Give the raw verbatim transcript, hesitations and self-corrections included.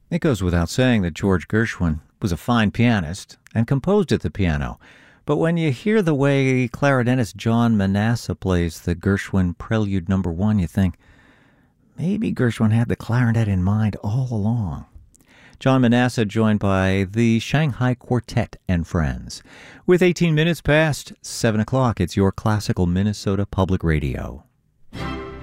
It goes without saying that George Gershwin was a fine pianist and composed at the piano. But when you hear the way clarinetist John Manasseh plays the Gershwin Prelude Number One, you think, maybe Gershwin had the clarinet in mind all along. John Manasseh joined by the Shanghai Quartet and Friends. With eighteen minutes past seven o'clock, it's your Classical Minnesota Public Radio.